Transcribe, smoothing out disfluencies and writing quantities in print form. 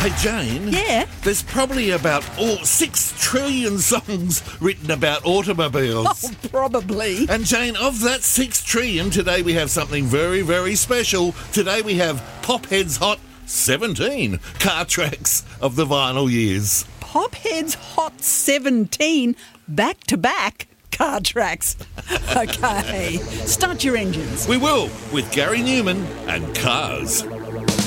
Hey, Jane. Yeah? There's probably about 6 trillion songs written about automobiles. Oh, probably. And Jane, of that 6 trillion, today we have something very, very special. Today we have Pophead's Hot 17 car tracks of the vinyl years. Pophead's Hot 17 back-to-back car tracks. Okay, start your engines. We will, with Gary Newman and Cars.